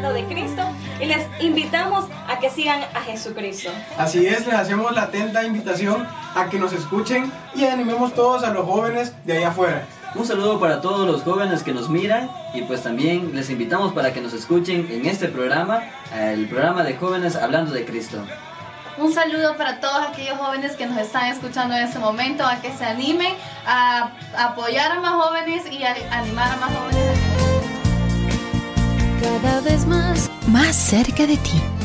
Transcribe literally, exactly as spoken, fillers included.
hablando de Cristo y les invitamos a que sigan a Jesucristo. Así es, les hacemos la atenta invitación a que nos escuchen y animemos todos a los jóvenes de allá afuera. Un saludo para todos los jóvenes que nos miran y pues también les invitamos para que nos escuchen en este programa, el programa de jóvenes hablando de Cristo. Un saludo para todos aquellos jóvenes que nos están escuchando en este momento, a que se animen a apoyar a más jóvenes y a animar a más jóvenes. Cada vez más, más cerca de ti.